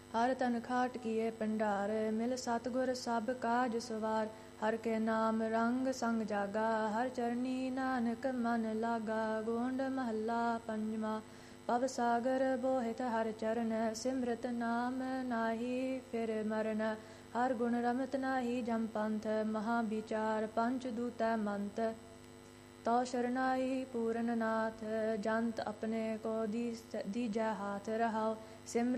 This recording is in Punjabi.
ਹਰ ਤਨ ਖਾਟ ਕੀਏ ਭੰਡਾਰ, ਮਿਲ ਸਤਿਗੁਰ ਸਭ ਕਾਜ ਸਵਾਰ। ਹਰ ਕੇ ਨਾਮ ਰੰਗ ਸੰਗ ਜਾਗਾ, ਹਰ ਚਰਨੀ ਨਾਨਕ ਮਨ ਲਾਗਾ। ਗੋਂਡ ਮਹੱਲਾ ਪੰਜਵਾਂ। ਭਵ ਸਾਗਰ ਬੋਹਿਤ ਹਰ ਚਰਨ, ਸਿਮਰਤ ਨਾਮ ਨਾਹੀ ਫਿਰ ਮਰਨ। ਹਰ ਗੁਣ ਰਮਤ ਨਾਹੀ ਜਮ ਪੰਥ, ਮਹਾ ਵਿਚਾਰ ਪੰਚ ਦੂਤੈ ਮੰਤ। ਤਉ ਸ਼ਰਨਾਈ ਪੂਰਨ ਨਾਥ, ਜੰਤ ਆਪਣੇ ਕੋ ਦੀਜੈ ਹਾਥ। ਰਹਾਉ ਸਿਮਰਨ